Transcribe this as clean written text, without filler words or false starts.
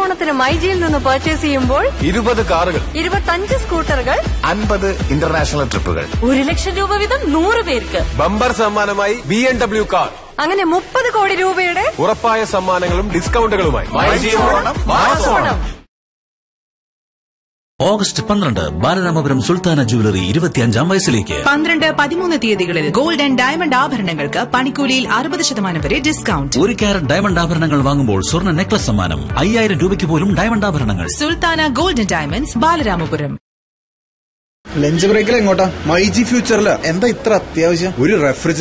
ഓണത്തിന് മൈജിയിൽ നിന്ന് പർച്ചേസ് ചെയ്യുമ്പോൾ 20 കാറുകൾ, 25 സ്കൂട്ടറുകൾ, 50 ഇന്റർനാഷണൽ ട്രിപ്പുകൾ, 1,00,000 രൂപ വീതം 100 പേർക്ക്. ബമ്പർ സമ്മാനമായി BMW കാർ. അങ്ങനെ 30 കോടി രൂപയുടെ ഉറപ്പായ സമ്മാനങ്ങളും ഡിസ്കൗണ്ടുകളുമായി ഓഗസ്റ്റ് 12 ബാലരാമപുരം സുൽത്താന ജുവലറി 25ാം വയസ്സിലേക്ക്. 12, 13 തീയതികളിൽ ഗോൾഡ് ആൻഡ് ഡയമണ്ട് ആഭരണങ്ങൾക്ക് പണിക്കൂലിയിൽ 60% വരെ ഡിസ്കൗണ്ട്. 1 കാരറ്റ് ഡയമണ്ട് ആഭരണങ്ങൾ വാങ്ങുമ്പോൾ സ്വർണ്ണ നെക്ലസ് സമ്മാനം. 5000 രൂപയ്ക്ക് പോലും ഡയമണ്ട് ആഭരണങ്ങൾ. Sultana gold and diamonds, Balaramapuram. Lunch ബ്രേക്കിൽ എങ്ങോട്ടാ? മൈജി ഫ്യൂച്ചറില്. എന്താ ഇത്ര അത്യാവശ്യം? ഒരു റെഫ്രിജറേറ്റർ